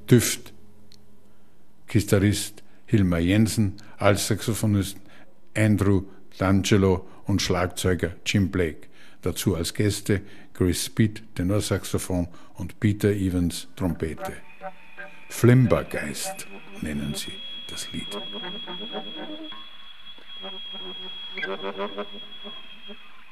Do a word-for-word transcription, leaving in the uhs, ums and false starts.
Düft, Gitarrist Hilmar Jensen, Altsaxophonist Andrew D'Angelo und Schlagzeuger Jim Blake. Dazu als Gäste Chris Speed, Tenorsaxophon und Peter Evans, Trompete. Flimbergeist nennen sie das Lied.